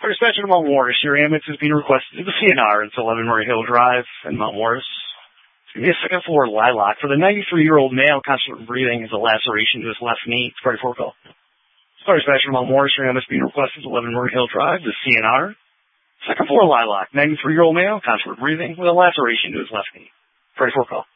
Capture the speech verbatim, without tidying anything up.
For dispatcher to Mount Morris, your ambulance is being requested to the C N R. It's eleven Murray Hill Drive in Mount Morris. It's going to be a second floor lilac. For the ninety-three-year-old male, constant breathing has a laceration to his left knee. It's ready for a call. For dispatcher to Mount Morris, your ambulance is being requested to eleven Murray Hill Drive, the C N R. Second floor lilac. ninety-three-year-old male, constant breathing with a laceration to his left knee. Ready for a call.